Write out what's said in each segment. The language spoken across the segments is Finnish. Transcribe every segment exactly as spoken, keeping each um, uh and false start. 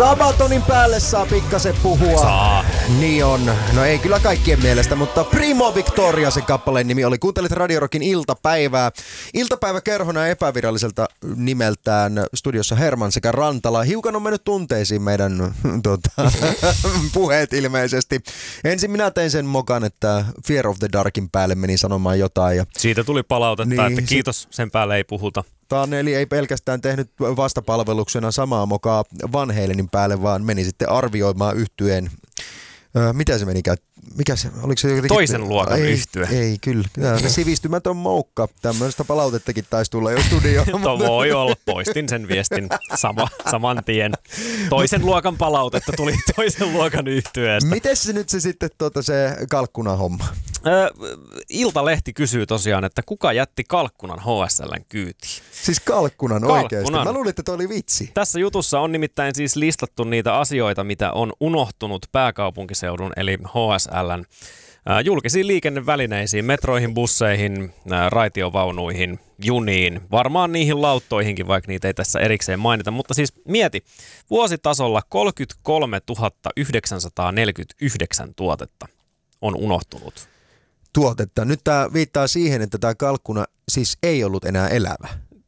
Sabatonin päälle saa pikkasen puhua. Saa. Niin on. No ei kyllä kaikkien mielestä, mutta Primo Victoria se kappaleen nimi oli. Kuuntelit Radio Rockin iltapäivää. Iltapäiväkerhona epäviralliselta nimeltään studiossa Herman sekä Rantala. Hiukan on mennyt tunteisiin meidän tuota, puheet ilmeisesti. Ensin minä tein sen mokan, että Fear of the Darkin päälle meni sanomaan jotain. Ja siitä tuli palautetta, niin, että kiitos, sen päälle ei puhuta. Taneli ei pelkästään tehnyt vastapalveluksena samaa mokaa Van Halenin päälle, vaan meni sitten arvioimaan yhtyeen. Öö, mitä se menikään? Mikä se, oliko se jotenkin toisen luokan ei, yhtye. Ei, kyllä. Se sivistymätön moukka. Tämmöistä palautettakin taisi tulla jo studioon. Voi olla, poistin sen viestin sama, saman tien. Toisen luokan palautetta tuli toisen luokan yhtyeestä. Miten se nyt se sitten tuota, se kalkkunan homma? Öö, Iltalehti kysyy tosiaan, että kuka jätti kalkkunan H S L:n kyytiin? Siis kalkkunan, kalkkunan oikeasti. Mä luulin, että toi oli vitsi. Tässä jutussa on nimittäin siis listattu niitä asioita, mitä on unohtunut pääkaupunkiseudun eli H S L:n julkisiin liikennevälineisiin, metroihin, busseihin, raitiovaunuihin, juniin, varmaan niihin lauttoihinkin, vaikka niitä ei tässä erikseen mainita. Mutta siis mieti, vuositasolla kolmekymmentäkolmetuhatta yhdeksänsataaneljäkymmentäyhdeksän tuotetta on unohtunut. Tuotetta. Nyt tää viittaa siihen, että tää kalkkuna siis ei ollut enää elävä.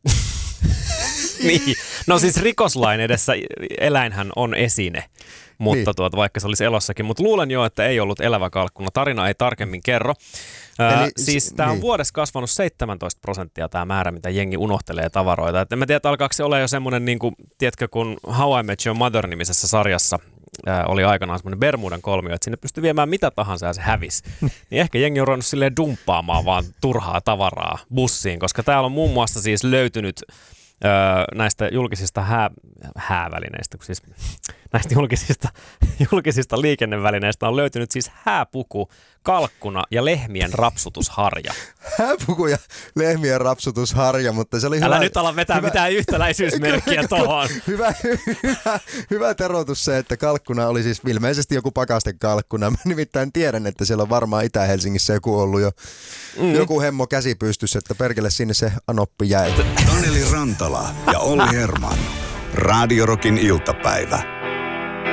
Niin. No siis rikoslain edessä eläinhän on esine, mutta niin. tuota, vaikka se olisi elossakin. Mutta luulen jo, että ei ollut elävä kalkkuna. Tarina ei tarkemmin kerro. Ää, Eli, siis tämä on niin. vuodessa kasvanut seitsemäntoista prosenttia tämä määrä, mitä jengi unohtelee tavaroita. Et en mä tiedä, että alkaako se olla jo semmoinen, niin kuin, tiedätkö, kun How I Met Your Mother-nimisessä sarjassa ää, oli aikanaan semmoinen Bermudan kolmio, että sinne pystyi viemään mitä tahansa ja se hävisi. Niin ehkä jengi on ruvennut silleen dumppaamaan vaan turhaa tavaraa bussiin, koska täällä on muun muassa siis löytynyt Öö, näistä julkisista hää, häävälineistä, siis näistä julkisista, julkisista liikennevälineistä on löytynyt siis hääpuku, kalkkuna ja lehmien rapsutusharja. Hääpuku ja lehmien rapsutusharja, mutta se oli Älä hyvä. nyt ala vetää hyvä, mitään yhtäläisyysmerkkiä tohon. Hyvä, hyvä, hyvä teroitus se, että kalkkuna oli siis ilmeisesti joku pakastekalkkuna. Mä nimittäin tiedän, että siellä on varmaan Itä-Helsingissä joku ollut jo mm. joku hemmo käsi pystyssä, että perkele sinne se anoppi jäi. Taneli Rantala ja Olli Herman. Radio Rockin iltapäivä.